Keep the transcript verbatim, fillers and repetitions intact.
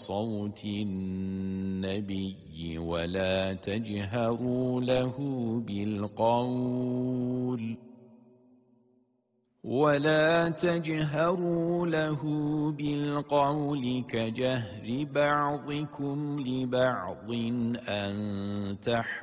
كصوت النبي ولا تجهروا له بالقول ولا تجهروا له بالقول كجهر بعضكم لبعض أن تحبط